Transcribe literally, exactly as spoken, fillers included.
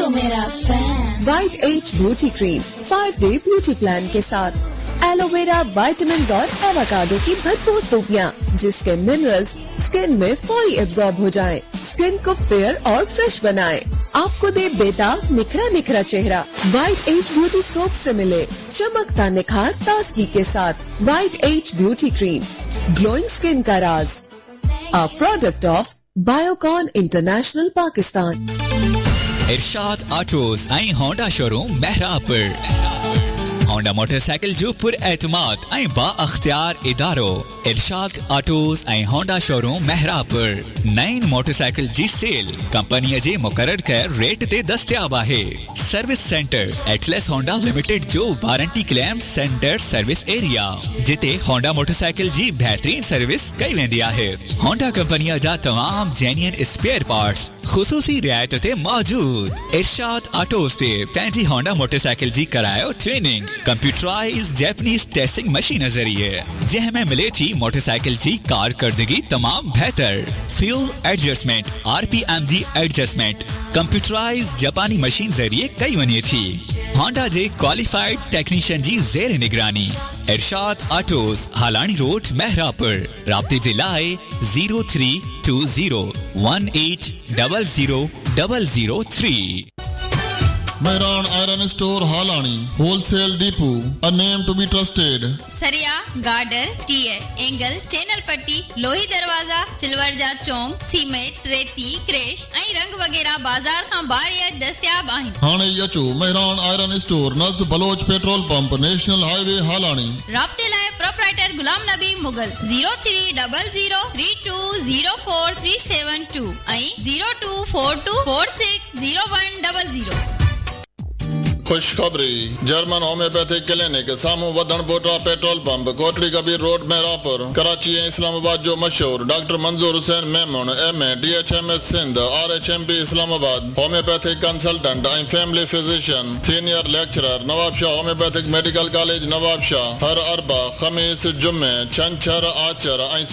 तो मेरा fan. White as beauty cream five day beauty plan के साथ एलोवेरा, विटामिन और एवोकाडो की भरपूर खूबियाँ, जिसके मिनरल्स स्किन में फौरी एब्जॉर्ब हो जाएं, स्किन को फेयर और फ्रेश बनाएं, आपको दे बेताब निखरा निखरा चेहरा। वाइट एज ब्यूटी सोप से मिले चमकता निखार ताजगी के साथ। White as beauty cream, glowing skin का राज, a product of Biocon international Pakistan. Irshad autos ऐं होंडा शोरूम बहरापुर। होंडा मोटरसाइकिल जो पुर एतमाद ऐं बा अख्तियार इदारो। इरशाद ऑटोज ऐं होंडा शोरूम महरापुर। नईन मोटरसाइकिल जी सेल कंपनी जे मुकर्रर कर रेट ते दस्तयाब आहे। Service centre Atlas Honda limited जो warranty claim centre service area, जिते होंडा मोटरसाइकिल जी बेहतरीन सर्विस कई वेंदी आहे। होंडा कंपनी जा तमाम जेन्युइन स्पेयर पार्ट्स खुसूसी रियायत ते मौजूद। इरशाद ऑटोज ते पंहिंजी होंडा मोटरसाइकिल जी करायो training computerise Japanese testing machine जरिए, जंहिंमें मिले थी मोटरसाइकिल जी कारकर्दगी तमाम बेहतर। फ्यूल एडजस्टमेंट, आरपीएम जी एडजस्टमेंट कंप्यूटराइज जापानी मशीन जरिए कई वनी थी। होंडा जे क्वालिफाइड टेक्नीशियन जी जेर निगरानी। इरशाद ऑटोज हालानी रोड महरापुर। राब्ते जे लाए zero three to zero one eight double zero double zero three. Mehran Iron Store Halani, Wholesale Depot, a name to be trusted. सरिया, girder, tier, angle, channel पट्टी, लोही दरवाजा, silver जा चौंक, cement, रेती, crash, ऐं रंग वगैरह बाजार खां बाहर दस्तयाब आहिनि। हाणे अचो Mehran Iron Store नज़द Bloch petrol pump, national highway हालानी। राब्ते लाइ proprietor Ghulam Nabi Mughal zero three double zero three to zero four three seven to ऐं zero to four to four six zero one double zero. खुशखबरी, जर्मन होम्योपैथिक क्लिनिक सामू वधन बोटा petrol pump, Kotri Kabir road महरापुर, Karachi ऐं इस्लामाबाद जो मशहूर doctor मंजूर Hussain Memon M A D H M S Sindh R H M P Islamabad, homeopathic consultant ऐं family physician, senior lecturer, Nawab Shah homeopathic medical college Nawab Shah, हर अरबा, खमीस, जुम्मे, छंछर, आचर ऐं